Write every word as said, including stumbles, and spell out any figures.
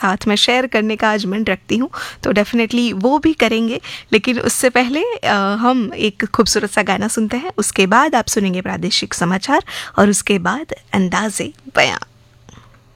साथ में शेयर करने का आज मन रखती हूँ, तो डेफिनेटली वो भी करेंगे। लेकिन उससे पहले आ, हम एक खूबसूरत सा गाना सुनते हैं, उसके बाद आप सुनेंगे प्रादेशिक समाचार और उसके बाद अंदाज़े बयां।